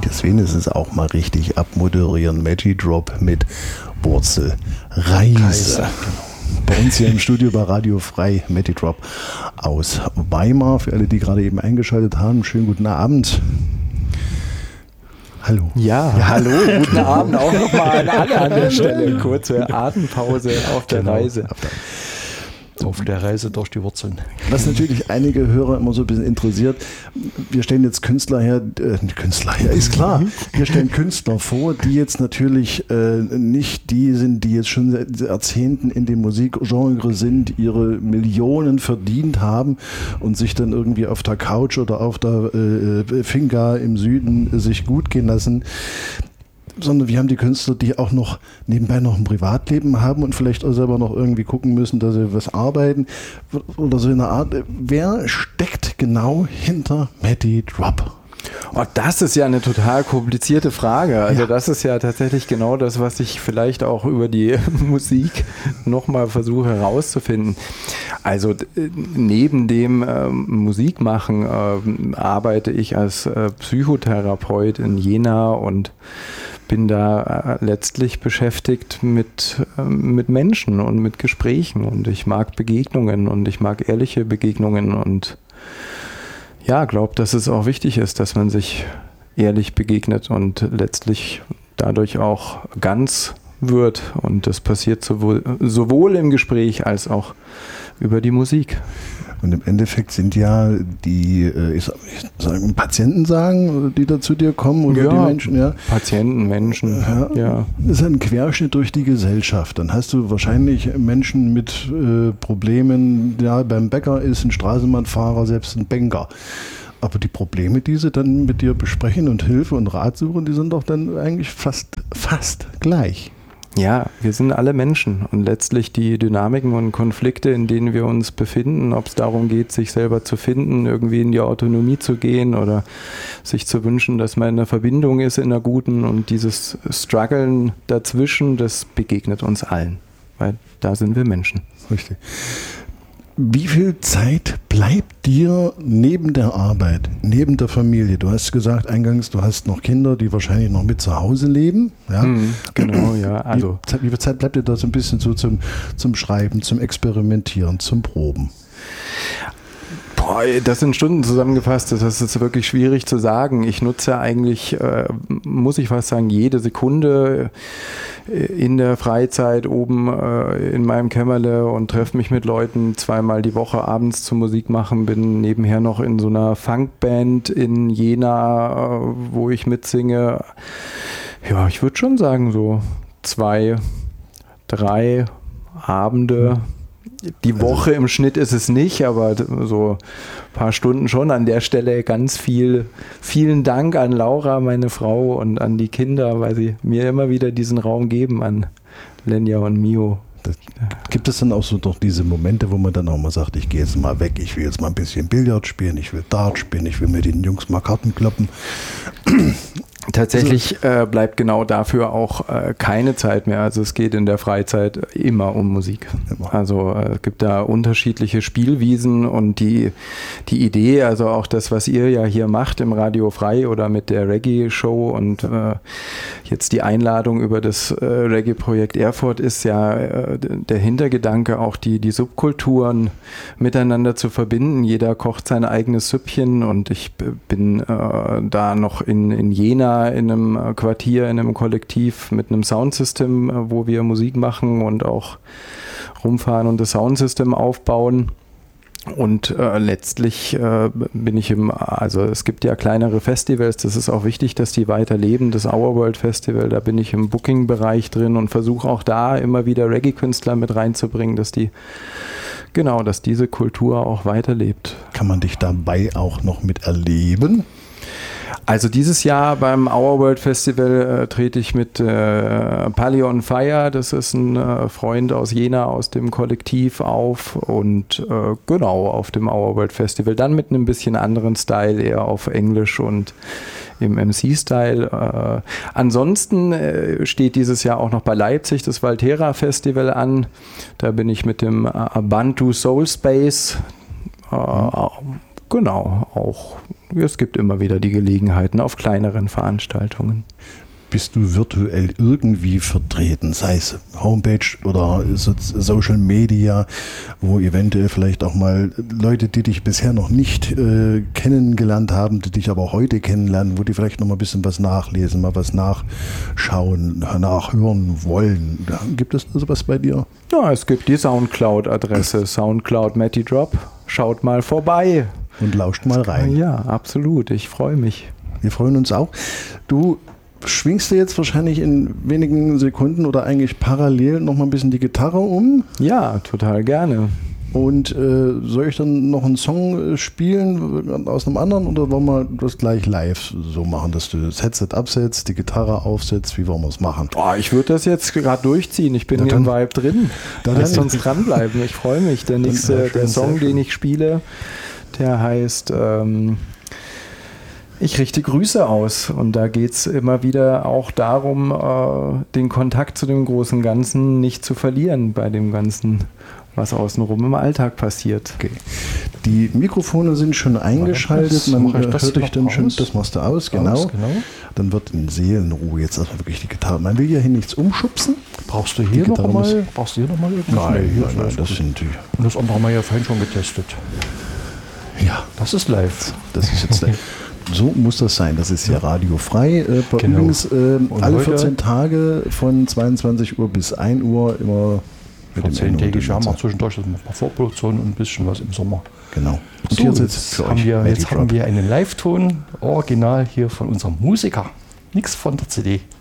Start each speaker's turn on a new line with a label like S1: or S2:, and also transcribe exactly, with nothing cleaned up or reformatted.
S1: Deswegen ist es auch mal richtig abmoderieren. Magidrop mit Wurzelreise. Reise. Bei uns hier im Studio bei Radio Frei, Magidrop aus Weimar. Für alle, die gerade eben eingeschaltet haben, schönen guten Abend. Hallo.
S2: Ja, ja, hallo, guten Abend auch nochmal an alle an der Stelle. Kurze Atempause auf der genau. Reise.
S3: Auf der Reise durch die Wurzeln.
S1: Was natürlich einige Hörer immer so ein bisschen interessiert, wir stellen jetzt Künstler her, äh, Künstler her, ist klar, wir stellen Künstler vor, die jetzt natürlich äh, nicht die sind, die jetzt schon seit Jahrzehnten in dem Musikgenre sind, ihre Millionen verdient haben und sich dann irgendwie auf der Couch oder auf der äh, Finca im Süden sich gut gehen lassen. Sondern wir haben die Künstler, die auch noch nebenbei noch ein Privatleben haben und vielleicht auch selber noch irgendwie gucken müssen, dass sie was arbeiten oder so in der Art. Wer steckt genau hinter Magidrop?
S2: Oh, das ist ja eine total komplizierte Frage. Also ja. Das ist ja tatsächlich genau das, was ich vielleicht auch über die Musik nochmal versuche herauszufinden. Also neben dem äh, Musikmachen äh, arbeite ich als äh, Psychotherapeut in Jena und bin da äh, letztlich beschäftigt mit, äh, mit Menschen und mit Gesprächen und ich mag Begegnungen und ich mag ehrliche Begegnungen und ja, glaube, dass es auch wichtig ist, dass man sich ehrlich begegnet und letztlich dadurch auch ganz wird und das passiert sowohl, sowohl im Gespräch als auch über die Musik.
S1: Und im Endeffekt sind ja die ich sag, Patienten sagen, die da zu dir kommen oder
S2: ja,
S1: die Menschen, ja.
S2: Patienten, Menschen,
S1: ja.
S2: ja.
S1: Das ist ein Querschnitt durch die Gesellschaft. Dann hast du wahrscheinlich Menschen mit äh, Problemen, ja, beim Bäcker ist ein Straßenbahnfahrer, selbst ein Banker. Aber die Probleme, die sie dann mit dir besprechen und Hilfe und Rat suchen, die sind doch dann eigentlich fast, fast gleich.
S2: Ja, wir sind alle Menschen und letztlich die Dynamiken und Konflikte, in denen wir uns befinden, ob es darum geht, sich selber zu finden, irgendwie in die Autonomie zu gehen oder sich zu wünschen, dass man in einer Verbindung ist, in einer guten und dieses Struggeln dazwischen, das begegnet uns allen, weil da sind wir Menschen.
S1: Richtig. Wie viel Zeit bleibt dir neben der Arbeit, neben der Familie? Du hast gesagt eingangs, du hast noch Kinder, die wahrscheinlich noch mit zu Hause leben. Ja?
S2: Mm, genau, ja. Also.
S1: Wie, wie viel Zeit bleibt dir da so ein bisschen so zum, zum Schreiben, zum Experimentieren, zum Proben?
S2: Boah, das sind Stunden zusammengefasst, das ist wirklich schwierig zu sagen. Ich nutze eigentlich, äh, muss ich fast sagen, jede Sekunde in der Freizeit oben äh, in meinem Kämmerle und treffe mich mit Leuten zweimal die Woche abends zum Musik machen, bin nebenher noch in so einer Funkband in Jena, äh, wo ich mitsinge. Ja, ich würde schon sagen so zwei, drei Abende. Die Woche also, im Schnitt ist es nicht, aber so ein paar Stunden schon. An der Stelle ganz viel, vielen Dank an Laura, meine Frau, und an die Kinder, weil sie mir immer wieder diesen Raum geben, an Lenja und Mio.
S1: Das, gibt es dann auch so doch diese Momente, wo man dann auch mal sagt, ich gehe jetzt mal weg, ich will jetzt mal ein bisschen Billard spielen, ich will Dart spielen, ich will mit den Jungs mal Karten kloppen?
S2: Tatsächlich äh, bleibt genau dafür auch äh, keine Zeit mehr. Also es geht in der Freizeit immer um Musik. Immer. Also äh, es gibt da unterschiedliche Spielwiesen und die, die Idee, also auch das, was ihr ja hier macht im Radio Frei oder mit der Reggae-Show und äh, jetzt die Einladung über das äh, Reggae-Projekt Erfurt ist ja äh, der Hintergedanke, auch die, die Subkulturen miteinander zu verbinden. Jeder kocht sein eigenes Süppchen und ich b- bin äh, da noch in, in Jena in einem Quartier, in einem Kollektiv mit einem Soundsystem, wo wir Musik machen und auch rumfahren und das Soundsystem aufbauen. Und äh, letztlich äh, bin ich im, also es gibt ja kleinere Festivals, das ist auch wichtig, dass die weiterleben. Das Our World Festival, da bin ich im Booking-Bereich drin und versuche auch da immer wieder Reggae-Künstler mit reinzubringen, dass die, genau, dass diese Kultur auch weiterlebt.
S1: Kann man dich dabei auch noch miterleben?
S2: Also dieses Jahr beim Our World Festival äh, trete ich mit äh, Pali on Fire, das ist ein äh, Freund aus Jena, aus dem Kollektiv auf und äh, genau auf dem Our World Festival, dann mit einem bisschen anderen Style, eher auf Englisch und im M C-Style. Äh, ansonsten äh, steht dieses Jahr auch noch bei Leipzig das Valtera Festival an, da bin ich mit dem äh, Bantu Soul Space, äh, mhm. genau, auch es gibt immer wieder die Gelegenheiten auf kleineren Veranstaltungen.
S1: Bist du virtuell irgendwie vertreten, sei es Homepage oder so Social Media, wo eventuell vielleicht auch mal Leute, die dich bisher noch nicht äh, kennengelernt haben, die dich aber heute kennenlernen, wo die vielleicht noch mal ein bisschen was nachlesen, mal was nachschauen, nachhören wollen. Gibt es sowas bei dir?
S2: Ja, es gibt die Soundcloud-Adresse, Soundcloud Matty Drop. Schaut mal vorbei.
S1: Und lauscht mal rein.
S2: Ja, absolut. Ich freue mich.
S1: Wir freuen uns auch. Du schwingst du jetzt wahrscheinlich in wenigen Sekunden oder eigentlich parallel noch mal ein bisschen die Gitarre um?
S2: Ja, total gerne.
S1: Und äh, soll ich dann noch einen Song spielen aus einem anderen oder wollen wir das gleich live so machen, dass du das Headset absetzt, die Gitarre aufsetzt? Wie wollen wir es machen?
S2: Boah, ich würde das jetzt gerade durchziehen. Ich bin
S1: Na
S2: hier
S1: dann,
S2: im Vibe drin. Lasst uns dranbleiben. Ich freue mich. Der nächste, der Song, den ich spiele, der heißt ähm, Ich richte Grüße aus. Und da geht es immer wieder auch darum, äh, den Kontakt zu dem großen Ganzen nicht zu verlieren bei dem Ganzen, was außenrum im Alltag passiert.
S1: Okay. Die Mikrofone sind schon eingeschaltet. Man hört dich dann schon, das machst du aus, genau. aus, genau. Dann wird in Seelenruhe jetzt erstmal wirklich die Gitarre. Man will ja hier nichts umschubsen.
S3: Brauchst du hier noch mal? Brauchst du hier noch mal irgendwas?
S1: Nein, nein, nein, nein, das sind die.
S3: Und das andere haben wir ja vorhin schon getestet.
S1: Ja,
S3: das ist live.
S1: Das ist jetzt live. So muss das sein. Das ist ja radiofrei. Äh, bei
S3: genau.
S1: Übrigens äh, alle vierzehn Tage von zweiundzwanzig Uhr bis ein Uhr immer
S3: mit dem zehntägig haben wir zwischendurch ein paar Vorproduktionen und ein bisschen was im Sommer.
S1: Genau.
S3: Und so, jetzt, jetzt, für haben, wir, jetzt haben wir einen Live-Ton, original hier von unserem Musiker. Nichts von der C D.